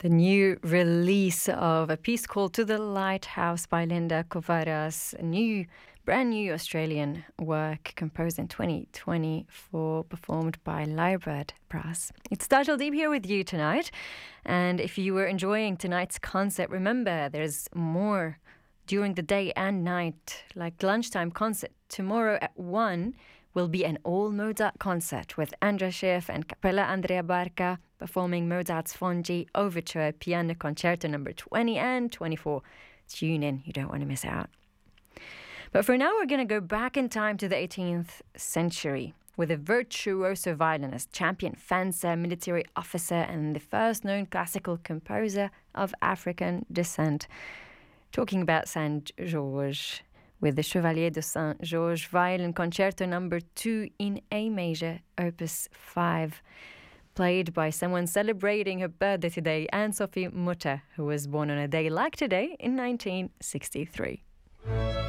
The new release of A Piece Called To The Lighthouse by Linda Kovaras, a brand new Australian work composed in 2024, performed by Lyrebird Brass. It's Dajal Deep here with you tonight, and if you were enjoying tonight's concert, remember there's more during the day and night, like lunchtime concert. Tomorrow at 1 will be an all-Mozart concert with Andra Schiff and Capella Andrea Barca performing Mozart's Sfonji Overture Piano Concerto number 20 and 24. Tune in, you don't want to miss out. But for now, we're going to go back in time to the 18th century with a virtuoso violinist, champion fencer, military officer, and the first known classical composer of African descent. Talking about Saint-Georges, with the Chevalier de Saint-Georges Violin Concerto number 2 in A major, opus 5, played by someone celebrating her birthday today, Anne-Sophie Mutter, who was born on a day like today in 1963.